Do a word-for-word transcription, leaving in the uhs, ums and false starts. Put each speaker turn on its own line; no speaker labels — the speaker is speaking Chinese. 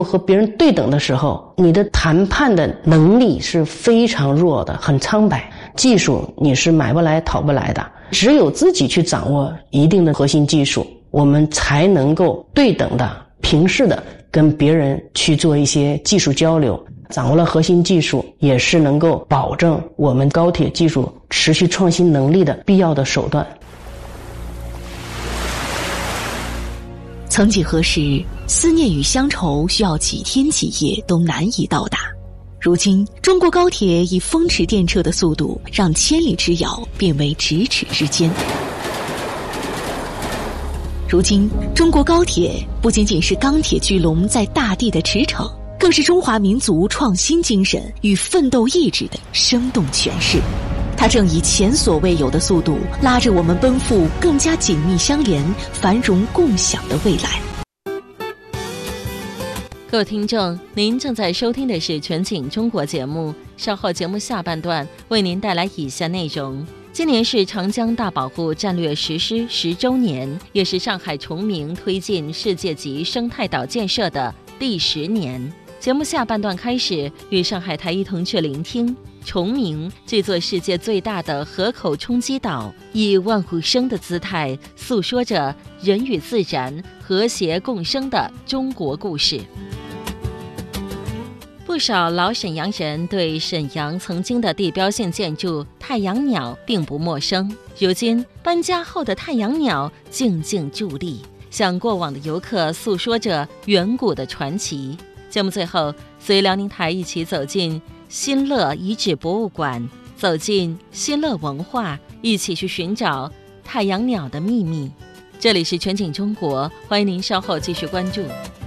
和别人对等的时候，你的谈判的能力是非常弱的，很苍白，技术你是买不来讨不来的，只有自己去掌握一定的核心技术，我们才能够对等的平视的跟别人去做一些技术交流，掌握了核心技术，也是能够保证我们高铁技术持续创新能力的必要的手段。
曾几何时，思念与乡愁需要几天几夜都难以到达。如今，中国高铁以风驰电掣的速度，让千里之遥变为咫尺之间。如今，中国高铁不仅仅是钢铁巨龙在大地的驰骋，更是中华民族创新精神与奋斗意志的生动诠释。它正以前所未有的速度，拉着我们奔赴更加紧密相连、繁荣共享的未来。
各位听众，您正在收听的是全景中国节目，稍后节目下半段为您带来以下内容。今年是长江大保护战略实施十周年，也是上海崇明推进世界级生态岛建设的第十年。节目下半段开始，与上海台一同去聆听崇明这座世界最大的河口冲积岛，以万物生的姿态诉说着人与自然和谐共生的中国故事。不少老沈阳人对沈阳曾经的地标性建筑太阳鸟并不陌生，如今搬家后的太阳鸟静静伫立，向过往的游客诉说着远古的传奇。节目最后，随辽宁台一起走进新乐遗址博物馆，走进新乐文化，一起去寻找太阳鸟的秘密。这里是全景中国，欢迎您稍后继续关注。